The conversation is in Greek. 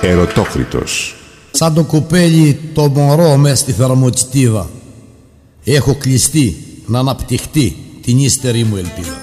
Ερωτόκριτος. Σαν το κουπέλι το μωρό μες στη θερμοκητίδα, έχω κλειστεί να αναπτυχτεί την ύστερη μου ελπίδα.